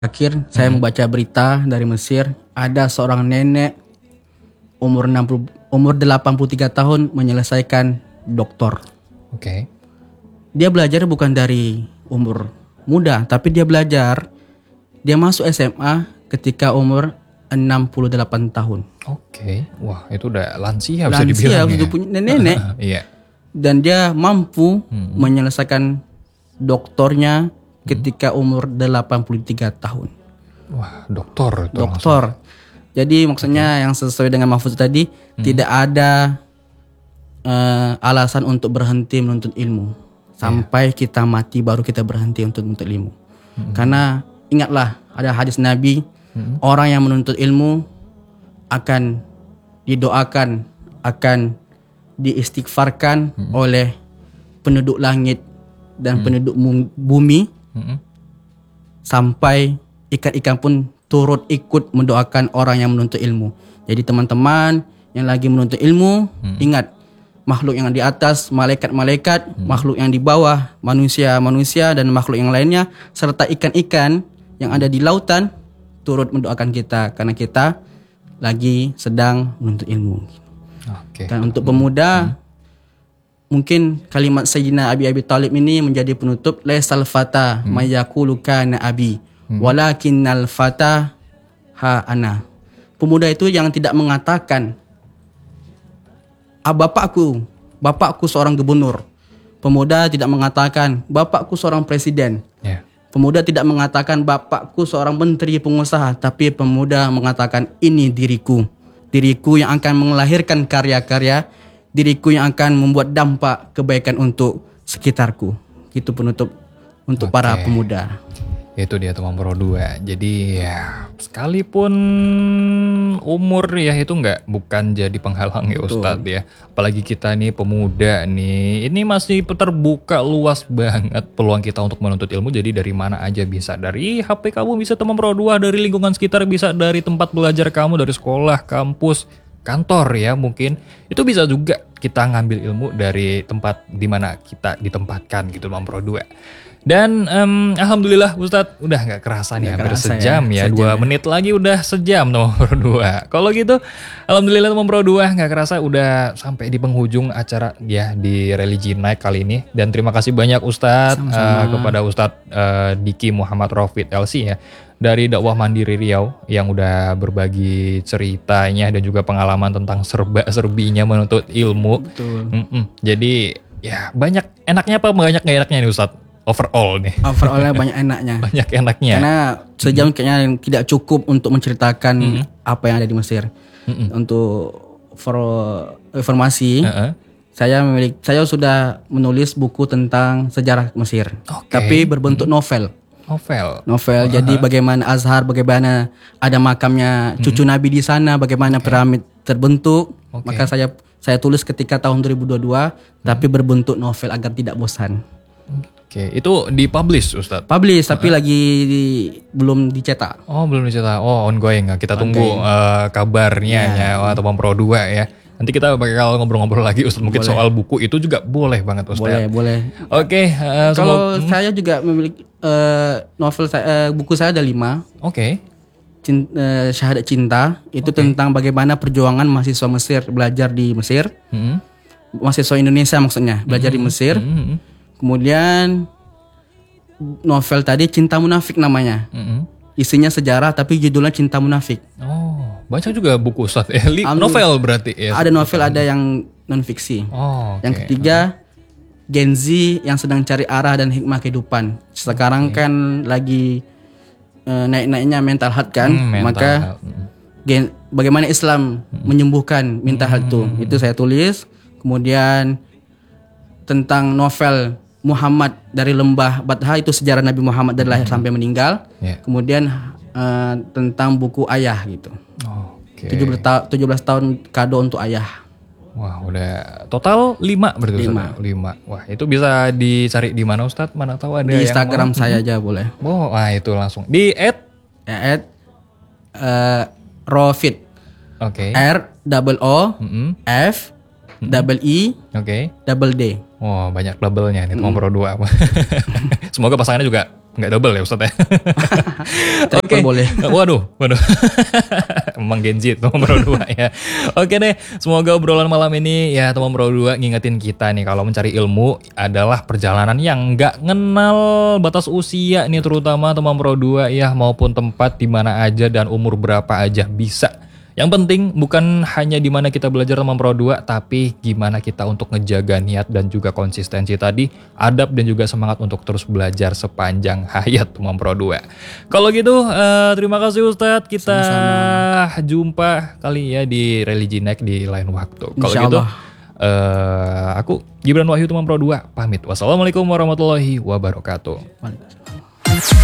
Akhir saya membaca berita dari Mesir, ada seorang nenek umur 83 tahun menyelesaikan doktor. Oke. Dia belajar bukan dari umur muda, tapi dia masuk SMA ketika umur 68 tahun. Oke. Wah, itu udah lansia bisa dibilang udah ya. punya nenek. Iya. Dan dia mampu menyelesaikan doktornya ketika umur 83 tahun. Wah, doktor itu langsung. Doktor. Jadi maksudnya yang sesuai dengan Mahfuz tadi, tidak ada alasan untuk berhenti menuntut ilmu. Sampai kita mati baru kita berhenti untuk menuntut ilmu. Karena ingatlah, ada hadis Nabi, orang yang menuntut ilmu akan didoakan, akan diistighfarkan oleh penduduk langit dan penduduk bumi, sampai ikan-ikan pun turut ikut mendoakan orang yang menuntut ilmu. Jadi teman-teman yang lagi menuntut ilmu, ingat, makhluk yang di atas, malaikat-malaikat, makhluk yang di bawah, manusia-manusia dan makhluk yang lainnya, serta ikan-ikan yang ada di lautan turut mendoakan kita karena kita lagi sedang menuntut ilmu. Oke. Dan untuk pemuda, mungkin kalimat Sayyidina Abi Thalib ini menjadi penutup. Laisal fata mayaqulu kana abi walakinnal fata ha ana. Pemuda itu yang tidak mengatakan bapakku seorang gubernur. Pemuda tidak mengatakan bapakku seorang presiden. Yeah. Pemuda tidak mengatakan bapakku seorang menteri pengusaha, tapi pemuda mengatakan ini diriku yang akan melahirkan karya-karya, diriku yang akan membuat dampak kebaikan untuk sekitarku. Gitu penutup untuk para pemuda. Itu dia teman Pro 2. Jadi ya sekalipun umur ya itu bukan jadi penghalang ya Ustadz ya. Apalagi kita nih pemuda nih, ini masih terbuka luas banget peluang kita untuk menuntut ilmu. Jadi dari mana aja bisa, dari HP kamu bisa teman Pro 2, dari lingkungan sekitar bisa, dari tempat belajar kamu, dari sekolah, kampus, kantor ya mungkin. Itu bisa juga kita ngambil ilmu dari tempat dimana kita ditempatkan gitu teman Pro 2. Dan alhamdulillah Ustadz udah gak kerasa nih, hampir sejam ya. 2 menit lagi udah sejam nomor Pro 2. Kalau gitu alhamdulillah nomor Pro 2 gak kerasa udah sampai di penghujung acara ya di Religi Night kali ini. Dan terima kasih banyak Ustadz kepada Ustadz Diki Muhammad Raufid LC ya, dari Dakwah Mandiri Riau yang udah berbagi ceritanya dan juga pengalaman tentang serba-serbinya menuntut ilmu. Betul. Jadi ya banyak enaknya apa banyak gak enaknya nih Ustadz? Overallnya banyak enaknya. Banyak enaknya. Karena sejam kayaknya tidak cukup untuk menceritakan apa yang ada di Mesir. Untuk informasi, saya sudah menulis buku tentang sejarah Mesir, tapi berbentuk novel. Jadi bagaimana Azhar, bagaimana ada makamnya cucu Nabi di sana, bagaimana piramid terbentuk. Maka saya tulis ketika tahun 2022, tapi berbentuk novel agar tidak bosan. Oke, itu dipublish Ustadz? Publish, tapi belum dicetak. Oh, belum dicetak. Oh, ongoing. Kita tunggu kabarnya ya teman Pro 2 ya. Nanti kita bakal ngobrol-ngobrol lagi Ustadz. Mungkin soal buku itu juga boleh banget Ustadz. Boleh. Oke. Kalau saya juga memiliki novel buku saya ada 5. Oke. Syahadat Cinta. Itu tentang bagaimana perjuangan mahasiswa Mesir belajar di Mesir. Mahasiswa Indonesia maksudnya, belajar di Mesir. Kemudian novel tadi Cinta Munafik namanya. Isinya sejarah tapi judulnya Cinta Munafik. Oh, baca juga buku Ustadz. Novel berarti ya. Ada novel, ada yang non fiksi. Yang ketiga Gen Z yang sedang cari arah dan hikmah kehidupan. Sekarang kan lagi naik-naiknya mental health kan. Maka bagaimana Islam menyembuhkan mental health itu saya tulis. Kemudian tentang novel Muhammad dari Lembah Batha, itu sejarah Nabi Muhammad dari lahir sampai meninggal. Kemudian tentang buku Ayah gitu. 17 tahun kado untuk ayah. Wah, udah total 5 berarti. 5. Wah, itu bisa dicari di mana Ustadz? Mana tahu ada di Instagram saya aja boleh. Oh, itu langsung di @Raufid. ROOFID. D. Oh, banyak labelnya nih teman Pro 2. Semoga pasangannya juga Nggak double ya Ustadz ya? Oke. Boleh. Waduh. Emang Gen Z Tomang Pro 2 ya. Oke deh, semoga obrolan malam ini ya Tomang Pro 2 ngingetin kita nih kalau mencari ilmu adalah perjalanan yang nggak ngenal batas usia nih, terutama Tomang Pro 2 ya, maupun tempat di mana aja dan umur berapa aja bisa. Yang penting bukan hanya di mana kita belajar Tomang Pro 2, tapi gimana kita untuk ngejaga niat dan juga konsistensi tadi, adab dan juga semangat untuk terus belajar sepanjang hayat Tomang Pro 2. Kalau gitu, terima kasih Ustadz. Kita sama-sama jumpa kali ya di Religi Next di lain waktu. Kalau gitu, aku Gibran Wahyu Tomang Pro 2 pamit. Wassalamualaikum warahmatullahi wabarakatuh.